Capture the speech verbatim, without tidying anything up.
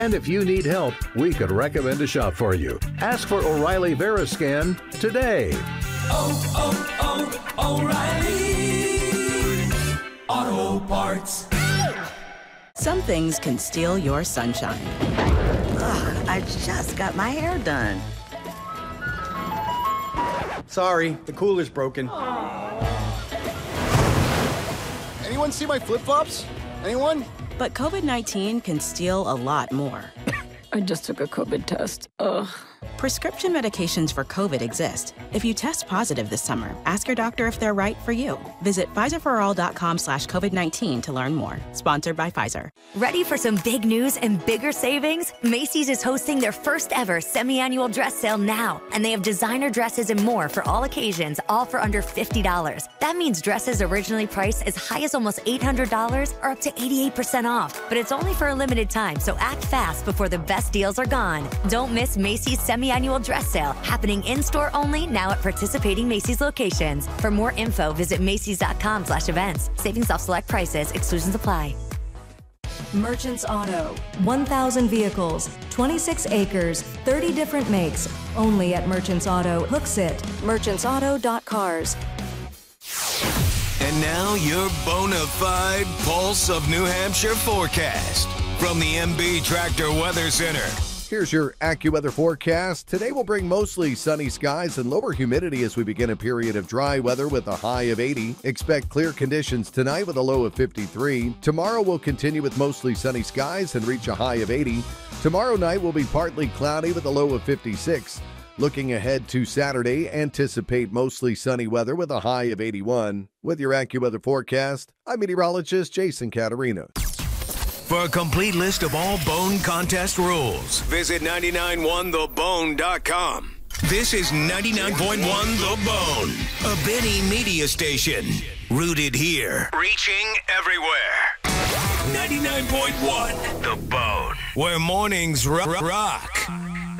And if you need help, we could recommend a shop for you. Ask for O'Reilly Veriscan today. Oh, oh, oh, O'Reilly Auto Parts. Some things can steal your sunshine. Ugh, I just got my hair done. Sorry, the cooler's broken. Anyone see my flip-flops? Anyone? But COVID nineteen can steal a lot more. I just took a COVID test. Ugh. Prescription medications for COVID exist. If you test positive this summer, ask your doctor if they're right for you. Visit Pfizerforall.com slash COVID-19 to learn more. Sponsored by Pfizer. Ready for some big news and bigger savings? Macy's is hosting their first ever semi-annual dress sale now. And they have designer dresses and more for all occasions, all for under fifty dollars. That means dresses originally priced as high as almost eight hundred dollars are up to eighty-eight percent off. But it's only for a limited time, so act fast before the best deals are gone. Don't miss Macy's semi-annual dress sale, happening in-store only now at participating Macy's locations. For more info, visit Macys.com slash events. Savings off select prices. Exclusions apply. Merchants Auto. one thousand vehicles, twenty-six acres, thirty different makes. Only at Merchants Auto. Hooksett. merchants auto dot cars. And now your bona fide Pulse of New Hampshire forecast from the M B Tractor Weather Center. Here's your AccuWeather forecast. Today will bring mostly sunny skies and lower humidity as we begin a period of dry weather with a high of eighty. Expect clear conditions tonight with a low of fifty-three. Tomorrow will continue with mostly sunny skies and reach a high of eighty. Tomorrow night will be partly cloudy with a low of fifty-six. Looking ahead to Saturday, anticipate mostly sunny weather with a high of eighty-one. With your AccuWeather forecast, I'm meteorologist Jason Caterina. For a complete list of all Bone contest rules, visit nine nine one the bone dot com. This is ninety-nine point one The Bone, a Benny media station. Rooted here, reaching everywhere. ninety-nine point one The Bone, where mornings ro- rock.